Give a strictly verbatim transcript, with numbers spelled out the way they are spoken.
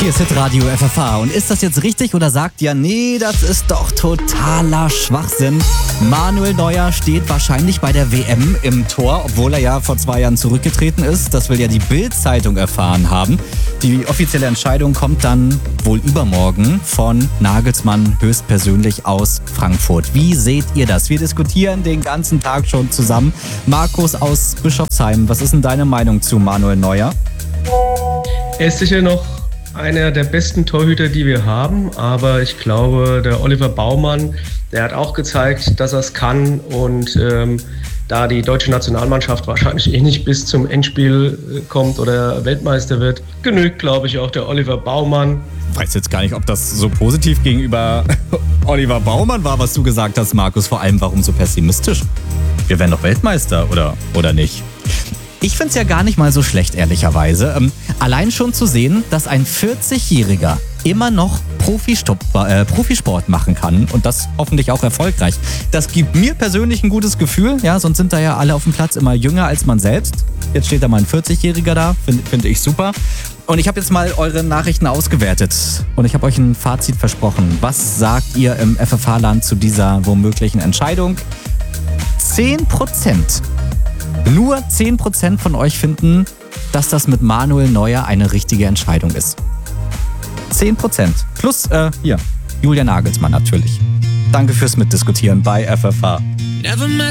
Hier ist Hitradio F F H. Und ist das jetzt richtig oder sagt ihr, nee, das ist doch totaler Schwachsinn? Manuel Neuer steht wahrscheinlich bei der W M im Tor, obwohl er ja vor zwei Jahren zurückgetreten ist. Das will ja die Bild-Zeitung erfahren haben. Die offizielle Entscheidung kommt dann wohl übermorgen von Nagelsmann höchstpersönlich aus Frankfurt. Wie seht ihr das? Wir diskutieren den ganzen Tag schon zusammen. Markus aus Bischofsheim, was ist denn deine Meinung zu Manuel Neuer? Er ist sicher noch einer der besten Torhüter, die wir haben, aber ich glaube, der Oliver Baumann, der hat auch gezeigt, dass er es kann, und ähm, da die deutsche Nationalmannschaft wahrscheinlich eh nicht bis zum Endspiel kommt oder Weltmeister wird, genügt, glaube ich, auch der Oliver Baumann. Ich weiß jetzt gar nicht, ob das so positiv gegenüber Oliver Baumann war, was du gesagt hast, Markus. Vor allem, warum so pessimistisch? Wir werden doch Weltmeister, oder, oder nicht? Ich find's ja gar nicht mal so schlecht, ehrlicherweise. Ähm, allein schon zu sehen, dass ein vierzigjähriger immer noch Profistopp, äh, Profisport machen kann und das hoffentlich auch erfolgreich. Das gibt mir persönlich ein gutes Gefühl, ja, sonst sind da ja alle auf dem Platz immer jünger als man selbst. Jetzt steht da mal ein vierzigjähriger da, finde find ich super. Und ich habe jetzt mal eure Nachrichten ausgewertet und ich habe euch ein Fazit versprochen. Was sagt ihr im F F H-Land zu dieser womöglichen Entscheidung? zehn Prozent. Nur zehn Prozent von euch finden, dass das mit Manuel Neuer eine richtige Entscheidung ist. zehn Prozent. Plus, äh, hier, Julian Nagelsmann natürlich. Danke fürs Mitdiskutieren bei F F H. Never met